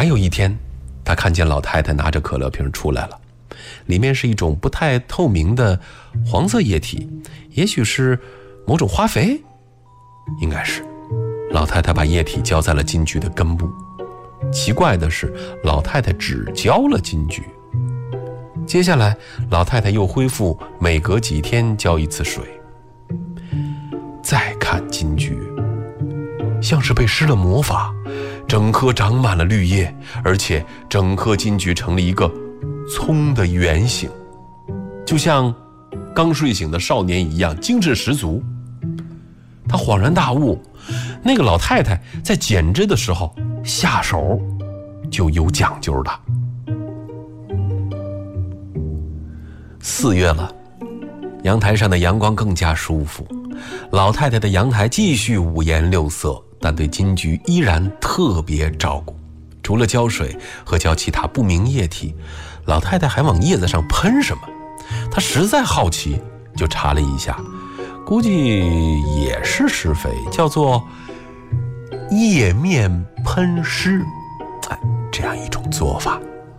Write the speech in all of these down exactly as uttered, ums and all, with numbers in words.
还有一天，他看见老太太拿着可乐瓶出来了，里面是一种不太透明的黄色液体，也许是某种化肥，应该是。老太太把液体浇在了金桔的根部，奇怪的是，老太太只浇了金桔。接下来，老太太又恢复每隔几天浇一次水。再看金桔，像是被施了魔法，整棵长满了绿叶，而且整棵金桔成了一个葱的圆形，就像刚睡醒的少年一样精致十足。他恍然大悟，那个老太太在剪枝的时候下手就有讲究的。四月了，阳台上的阳光更加舒服，老太太的阳台继续五颜六色，但对金桔依然特别照顾。除了浇水和浇其他不明液体，老太太还往叶子上喷什么。她实在好奇，就查了一下，估计也是施肥，叫做叶面喷施，哎，这样一种做法。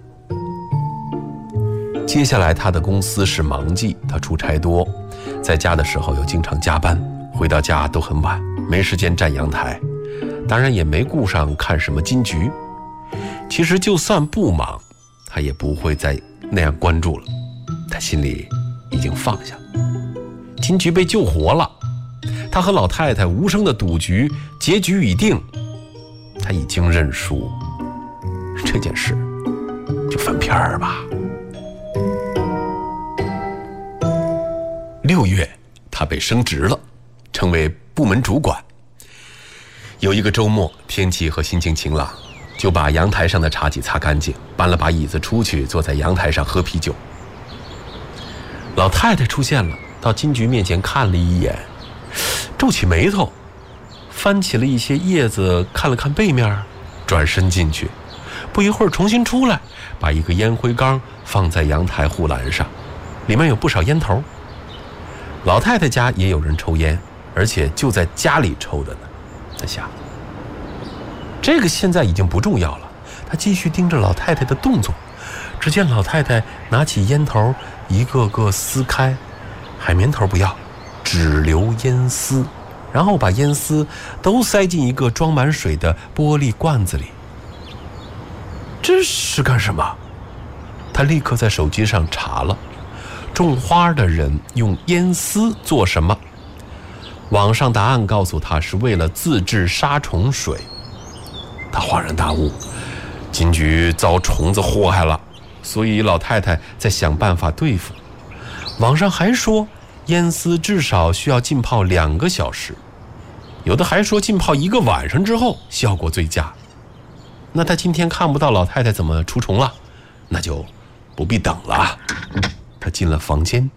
接下来他的公司是忙季，他出差多，在家的时候又经常加班，回到家都很晚，没时间站阳台，当然也没顾上看什么金桔。其实就算不忙，他也不会再那样关注了，他心里已经放下了。金桔被救活了，他和老太太无声的赌局结局已定，他已经认输，这件事就翻篇儿吧。六月，他被升职了，成为部门主管。有一个周末，天气和心情晴朗，就把阳台上的茶几擦干净，搬了把椅子出去，坐在阳台上喝啤酒。老太太出现了，到金桔面前看了一眼，皱起眉头，翻起了一些叶子，看了看背面，转身进去。不一会儿重新出来，把一个烟灰缸放在阳台护栏上，里面有不少烟头。老太太家也有人抽烟，而且就在家里抽的呢。他想，这个现在已经不重要了。他继续盯着老太太的动作，只见老太太拿起烟头，一个个撕开，海绵头不要，只留烟丝，然后把烟丝都塞进一个装满水的玻璃罐子里。这是干什么？他立刻在手机上查了，种花的人用烟丝做什么？网上答案告诉他是为了自制杀虫水。他恍然大悟，金桔遭虫子祸害了，所以老太太在想办法对付。网上还说烟丝至少需要浸泡两个小时，有的还说浸泡一个晚上之后效果最佳。那他今天看不到老太太怎么除虫了，那就不必等了。他进了房间。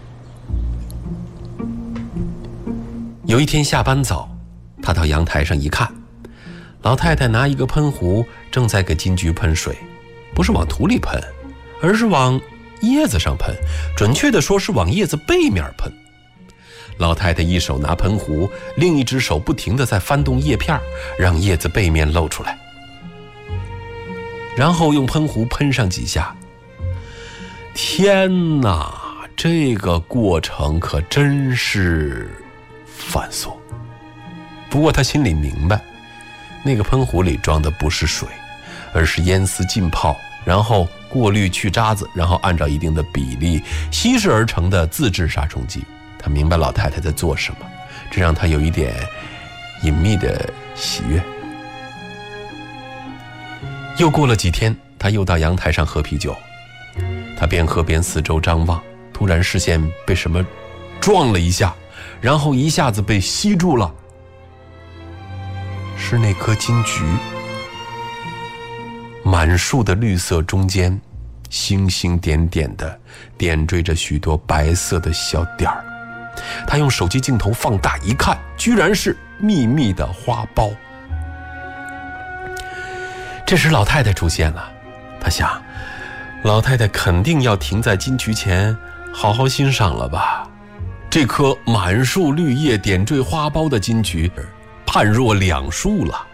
有一天下班早，他到阳台上一看，老太太拿一个喷壶正在给金桔喷水，不是往土里喷，而是往叶子上喷，准确的说是往叶子背面喷。老太太一手拿喷壶，另一只手不停地在翻动叶片，让叶子背面露出来，然后用喷壶喷上几下。天哪，这个过程可真是繁琐。不过他心里明白，那个喷壶里装的不是水，而是烟丝浸泡，然后过滤去渣子，然后按照一定的比例稀释而成的自制杀虫剂。他明白老太太在做什么，这让他有一点隐秘的喜悦。又过了几天，他又到阳台上喝啤酒。他边喝边四周张望，突然视线被什么撞了一下，然后一下子被吸住了，是那颗金桔。满树的绿色中间，星星点点的点缀着许多白色的小点儿。他用手机镜头放大一看，居然是密密的花苞。这时老太太出现了，他想，老太太肯定要停在金桔前好好欣赏了吧。这棵满树绿叶点缀花苞的金桔判若两树了。